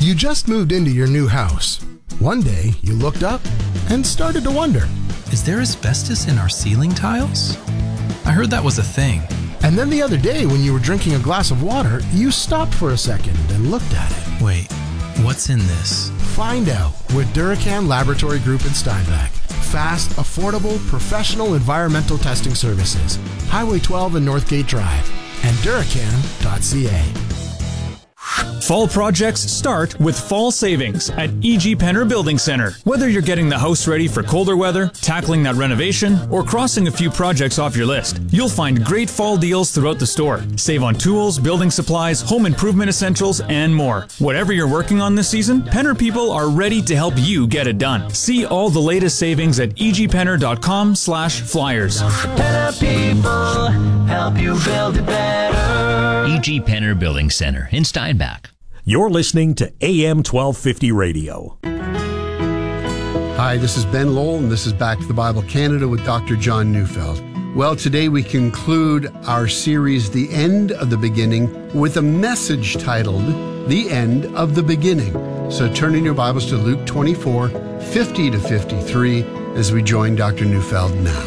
You just moved into your new house. One day, you looked up and started to wonder. Is there asbestos in our ceiling tiles? I heard that was a thing. And then the other day, when you were drinking a glass of water, you stopped for a second and looked at it. Wait, what's in this? Find out with Duracan Laboratory Group in Steinbach. Fast, affordable, professional environmental testing services. Highway 12 and Northgate Drive. And Duracan.ca. Fall projects start with fall savings at E.G. Penner Building Center. Whether you're getting the house ready for colder weather, tackling that renovation, or crossing a few projects off your list, you'll find great fall deals throughout the store. Save on tools, building supplies, home improvement essentials, and more. Whatever you're working on this season, Penner people are ready to help you get it done. See all the latest savings at egpenner.com/flyers. Penner people help you build it better. E.G. Penner Building Center in Steinbach. You're listening to AM 1250 Radio. Hi, this is Ben Lowell, and this is Back to the Bible Canada with Dr. John Neufeld. Well, today we conclude our series, The End of the Beginning, with a message titled, The End of the Beginning. So turn in your Bibles to Luke 24, 50 to 53, as we join Dr. Neufeld now.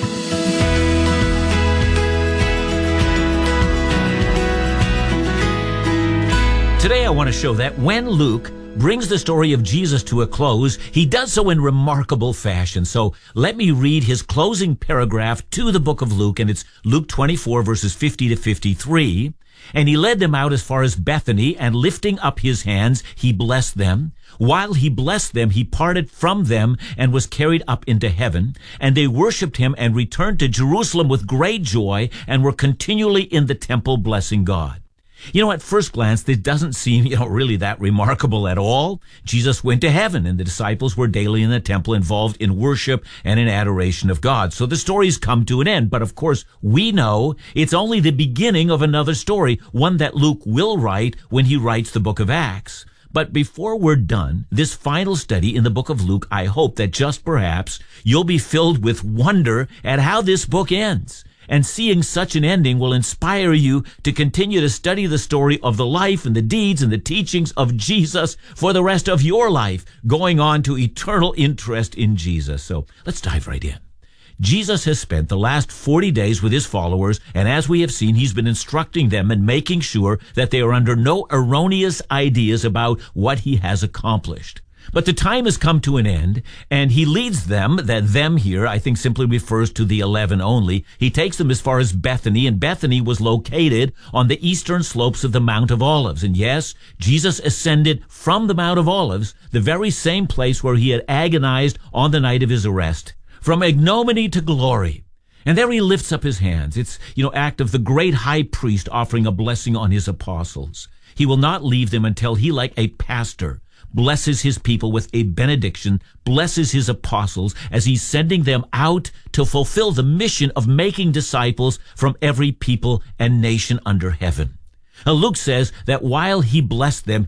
Today I want to show that when Luke brings the story of Jesus to a close, he does so in remarkable fashion. So let me read his closing paragraph to the book of Luke, and it's Luke 24, verses 50 to 53. And he led them out as far as Bethany, and lifting up his hands, he blessed them. While he blessed them, he parted from them and was carried up into heaven. And they worshipped him and returned to Jerusalem with great joy and were continually in the temple blessing God. You know, at first glance, this doesn't seem, really that remarkable at all. Jesus went to heaven, and the disciples were daily in the temple involved in worship and in adoration of God. So the story's come to an end. But of course, we know it's only the beginning of another story, one that Luke will write when he writes the book of Acts. But before we're done, this final study in the book of Luke, I hope that just perhaps you'll be filled with wonder at how this book ends. And seeing such an ending will inspire you to continue to study the story of the life and the deeds and the teachings of Jesus for the rest of your life, going on to eternal interest in Jesus. So let's dive right in. Jesus has spent the last 40 days with his followers, and as we have seen, he's been instructing them and making sure that they are under no erroneous ideas about what he has accomplished. But the time has come to an end, and he leads them, that them here, I think simply refers to the 11 only. He takes them as far as Bethany, and Bethany was located on the eastern slopes of the Mount of Olives. And yes, Jesus ascended from the Mount of Olives, the very same place where he had agonized on the night of his arrest, from ignominy to glory. And there he lifts up his hands. It's, act of the great high priest offering a blessing on his apostles. He will not leave them until he, like a pastor, blesses his people with a benediction, blesses his apostles as he's sending them out to fulfill the mission of making disciples from every people and nation under heaven. Luke says that while he blessed them,